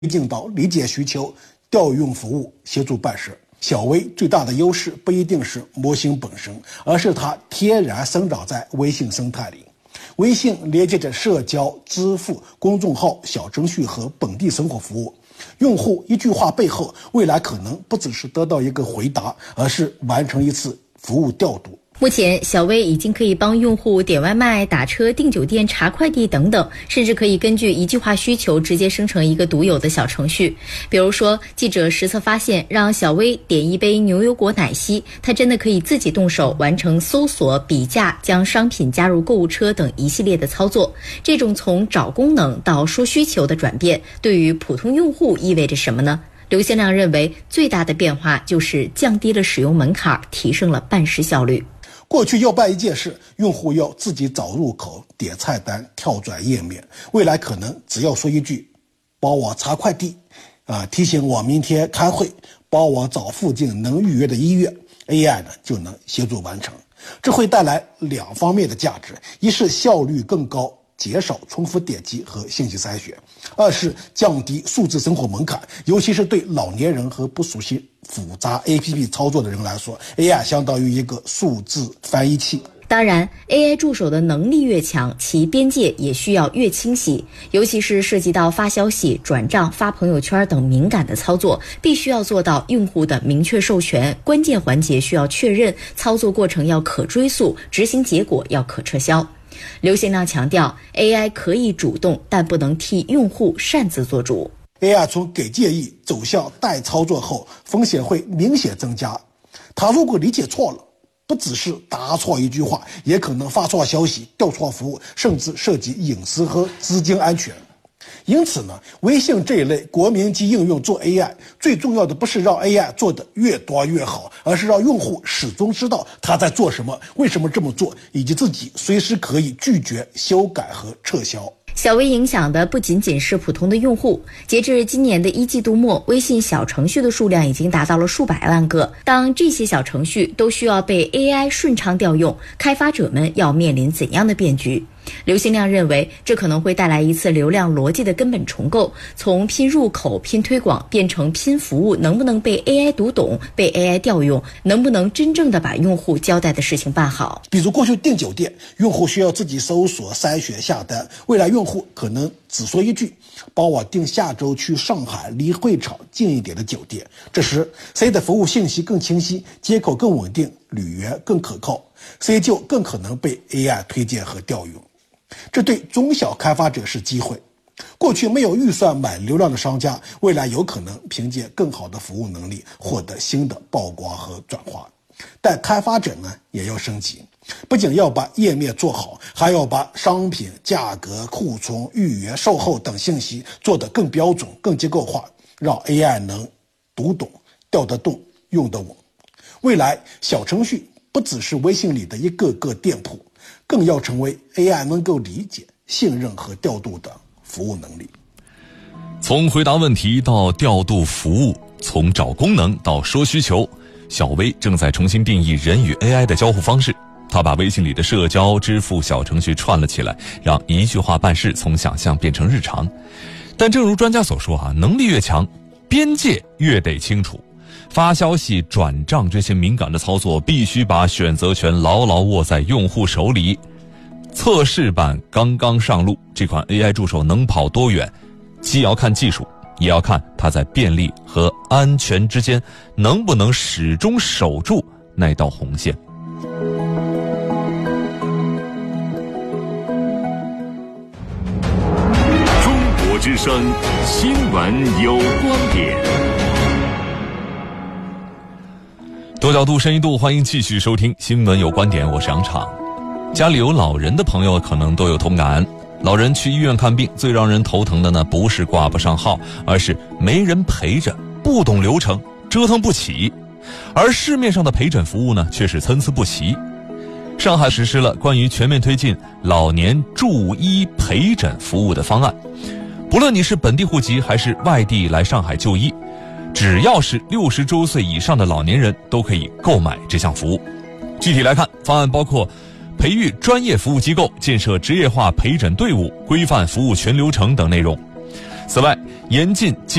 尽到理解需求、调用服务、协助办事。小微最大的优势不一定是模型本身，而是它天然生长在微信生态里。微信连接着社交、支付、公众号、小程序和本地生活服务。用户一句话背后，未来可能不只是得到一个回答，而是完成一次服务调度。 目前，小微已经可以帮用户点外卖、打车、订酒店、查快递等等，甚至可以根据一句话需求直接生成一个独有的小程序。比如说，记者实测发现，让小微点一杯牛油果奶昔，它真的可以自己动手完成搜索、比价、将商品加入购物车等一系列的操作。这种从找功能到说需求的转变，对于普通用户意味着什么呢？刘先亮认为，最大的变化就是降低了使用门槛，提升了办事效率。 过去要办一件事，用户要自己找入口、点菜单、跳转页面，未来可能只要说一句帮我查快递提醒我明天开会，帮我找附近能预约的医院， AI 呢就能协助完成。这会带来两方面的价值，一是效率更高，减少重复点击和信息筛选；二是降低数字生活门槛，尤其是对老年人和不熟悉复杂 APP 操作的人来说， AI 相当于一个数字翻译器。 当然 AI 助手的能力越强，其边界也需要越清晰，尤其是涉及到发消息、转账、发朋友圈等敏感的操作，必须要做到用户的明确授权，关键环节需要确认，操作过程要可追溯，执行结果要可撤销。刘先亮强调， AI 可以主动，但不能替用户擅自做主。 AI 从给建议走向代操作后，风险会明显增加。他如果理解错了，不只是答错一句话，也可能发错消息、调错服务，甚至涉及隐私和资金安全。因此呢，微信这一类国民级应用做 AI， 最重要的不是让 AI 做得越多越好，而是让用户始终知道他在做什么，为什么这么做，以及自己随时可以拒绝、修改和撤销。 小微影响的不仅仅是普通的用户，截至今年的1季度末，微信小程序的数量已经达到了数百万个。当这些小程序都需要被 AI 顺畅调用，开发者们要面临怎样的变局？刘新亮认为，这可能会带来一次流量逻辑的根本重构，从拼入口、拼推广变成拼服务能不能被 AI 读懂、被 AI 调用，能不能真正的把用户交代的事情办好。 比如过去订酒店，用户需要自己搜索、筛选、下单，未来用户可能只说一句帮我订下周去上海离会场近一点的酒店，这时谁的服务信息更清晰，接口更稳定，旅源更可靠，谁就更可能被 AI 推荐和调用。这对中小开发者是机会。过去没有预算买流量的商家，未来有可能凭借更好的服务能力获得新的曝光和转化。但开发者呢也要升级，不仅要把页面做好，还要把商品、价格、库存、预约、售后等信息做得更标准、更结构化，让 AI 能读懂、调得动、用得稳。未来小程序不只是微信里的一个个店铺，更要成为 AI 能够理解、信任和调度的服务能力。 从回答问题到调度服务，从找功能到说需求，小微正在重新定义人与 AI 的交互方式。他把微信里的社交、支付小程序串了起来，让一句话办事从想象变成日常。但正如专家所说能力越强，边界越得清楚。发消息、转账这些敏感的操作，必须把选择权牢牢握在用户手里。测试版刚刚上路，这款 AI 助手能跑多远，既要看技术，也要看它在便利和安全之间能不能始终守住那道红线。 中国之声新闻有观点。 多角度、深一度，欢迎继续收听新闻有观点，我是杨畅。家里有老人的朋友可能都有同感，老人去医院看病，最让人头疼的呢，不是挂不上号，而是没人陪着，不懂流程，折腾不起。而市面上的陪诊服务呢，却是参差不齐。上海实施了关于全面推进老年助医陪诊服务的方案，不论你是本地户籍还是外地来上海就医，只要是60周岁以上的老年人都可以购买这项服务。具体来看，方案包括培育专业服务机构、建设职业化陪诊队伍、规范服务全流程等内容。此外， 严禁